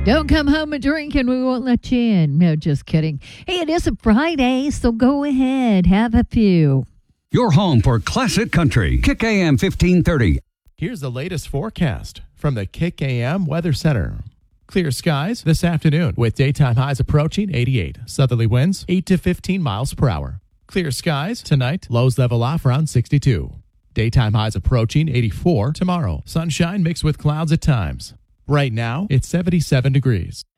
Don't come home and drink and we won't let you in. No, just kidding. Hey, it is a Friday, so go ahead. Have a few. Your home for classic country. Kick AM 1530. Here's the latest forecast from the Kick AM Weather Center. Clear skies this afternoon with daytime highs approaching 88. Southerly winds 8 to 15 miles per hour. Clear skies tonight. Lows level off around 62. Daytime highs approaching 84 tomorrow. Sunshine mixed with clouds at times. Right now, it's 77 degrees.